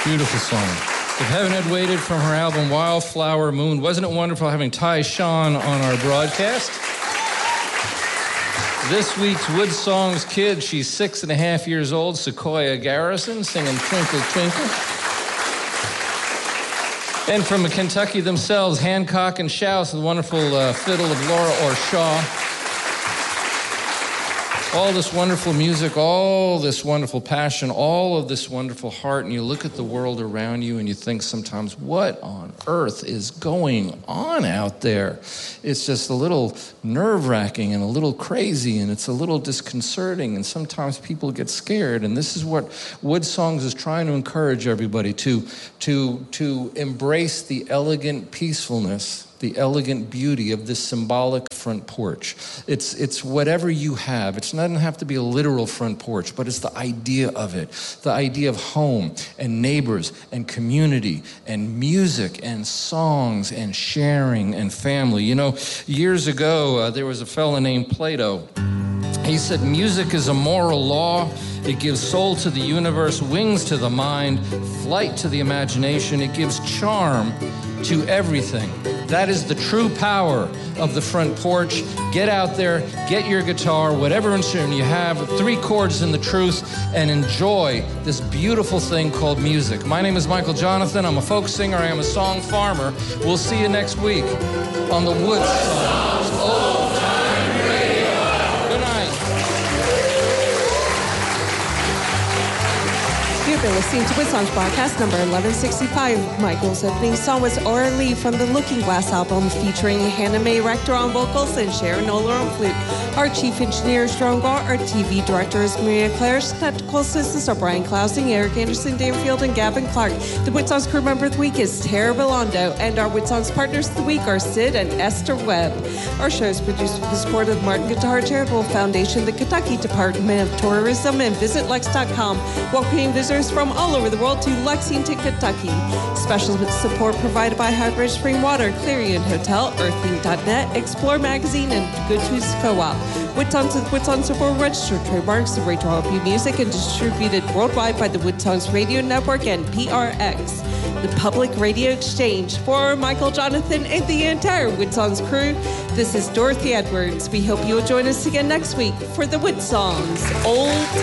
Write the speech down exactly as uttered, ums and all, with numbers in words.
Beautiful song. If Heaven Had Waited from her album Wildflower Moon. Wasn't it wonderful having Ty Sean on our broadcast? This week's Wood Songs kid, she's six and a half years old, Sequoia Garrison, singing Twinkle Twinkle. And from Kentucky themselves, Hancock and Shouse, the wonderful uh, fiddle of Laura Orshaw. All this wonderful music, all this wonderful passion, all of this wonderful heart, and you look at the world around you and you think sometimes, what on earth is going on out there? It's just a little nerve-wracking and a little crazy, and it's a little disconcerting, and sometimes people get scared, and this is what Wood Songs is trying to encourage everybody to, to, to embrace the elegant peacefulness, the elegant beauty of this symbolic front porch. It's it's whatever you have. It doesn't have to be a literal front porch, but it's the idea of it. The idea of home and neighbors and community and music and songs and sharing and family. You know, years ago, uh, there was a fellow named Plato. He said, music is a moral law. It gives soul to the universe, wings to the mind, flight to the imagination. It gives charm to everything. That is the true power of the front porch. Get out there, get your guitar, whatever instrument you have, three chords in the truth, and enjoy this beautiful thing called music. My name is Michael Jonathan. I'm a folk singer. I am a song farmer. We'll see you next week on the Wood Songs Old Time Radio. Good night. You've been listening to Wood Songs broadcast number eleven sixty-five. Michael's opening song was Aura Lee from the Looking Glass album, featuring Hannah Mae Rector on vocals and Sharon Oler on flute. Our chief engineer is Jerome Gaw. Our T V director is Maria Claire's. Technical assistants are Brian Klausing, Eric Anderson, Dan Field, and Gavin Clark. The Wood Songs crew member of the week is Tara Belondo, and our Wood Songs partners of the week are Sid and Esther Webb. Our show is produced with the support of the Martin Guitar Charitable Foundation, the Kentucky Department of Tourism, and Visit Lex dot com, welcoming visitors from all over the world to Lexington, Kentucky. Special support provided by Highbridge Spring Water, Clarion Hotel, Earthling dot net, Explore Magazine, and Good Foods Co-op. Wood Songs and Wood Songs support registered trademarks of Rachel L P Music and distributed worldwide by the Wood Songs Radio Network and P R X, the Public Radio Exchange. For Michael Jonathan and the entire Wood Songs crew, this is Dorothy Edwards. We hope you'll join us again next week for the Wood Songs Old